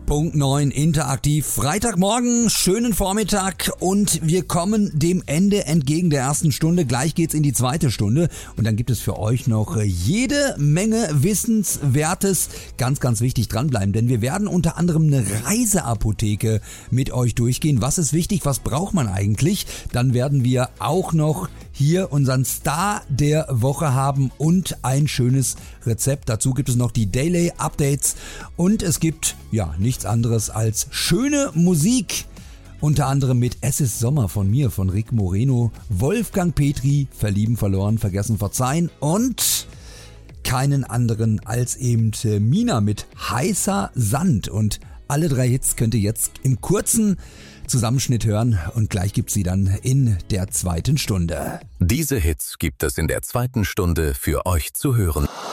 Punkt 9 interaktiv. Freitagmorgen, schönen Vormittag und wir kommen dem Ende entgegen der ersten Stunde. Gleich geht's in die zweite Stunde und dann gibt es für euch noch jede Menge Wissenswertes. Ganz, ganz wichtig dranbleiben, denn wir werden unter anderem eine Reiseapotheke mit euch durchgehen. Was ist wichtig? Was braucht man eigentlich? Dann werden wir auch noch hier unseren Star der Woche haben und ein schönes Rezept. Dazu gibt es noch die Daily Updates und es gibt nichts anderes als schöne Musik. Unter anderem mit Es ist Sommer von mir, von Rick Moreno, Wolfgang Petri, Verlieben, Verloren, Vergessen, Verzeihen und keinen anderen als eben Mina mit Heißer Sand. Und alle 3 Hits könnt ihr jetzt im kurzen Zusammenschnitt hören und gleich gibt's sie dann in der zweiten Stunde. Diese Hits gibt es in der zweiten Stunde für euch zu hören.